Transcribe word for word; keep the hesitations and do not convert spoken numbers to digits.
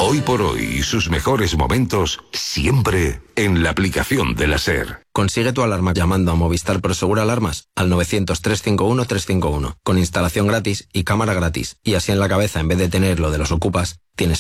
Hoy por hoy y sus mejores momentos siempre en la aplicación de la SER. Consigue tu alarma llamando a Movistar Prosegur Alarmas al novecientos, trescientos cincuenta y uno, trescientos cincuenta y uno, con instalación gratis y cámara gratis. Y así en la cabeza, en vez de tener lo de los ocupas, tienes